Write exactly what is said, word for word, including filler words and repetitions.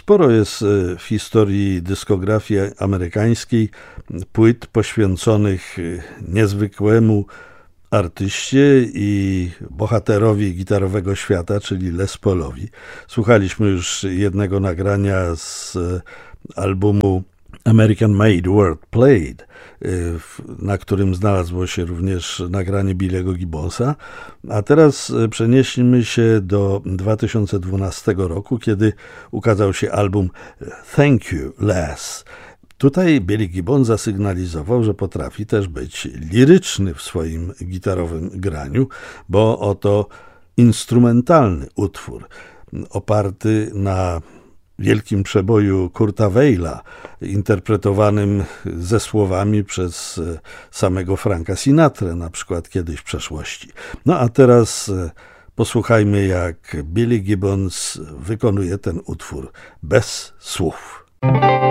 Sporo jest w historii dyskografii amerykańskiej płyt poświęconych niezwykłemu artyście i bohaterowi gitarowego świata, czyli Les Paulowi. Słuchaliśmy już jednego nagrania z albumu American Made World Played, na którym znalazło się również nagranie Billy'ego Gibbonsa, a teraz przenieśmy się do dwa tysiące dwunastego roku, kiedy ukazał się album Thank You Les. Tutaj Billy Gibbons zasygnalizował, że potrafi też być liryczny w swoim gitarowym graniu, bo oto instrumentalny utwór oparty na wielkim przeboju Kurta Weila, interpretowanym ze słowami przez samego Franka Sinatrę, na przykład kiedyś w przeszłości. No a teraz posłuchajmy, jak Billy Gibbons wykonuje ten utwór bez słów.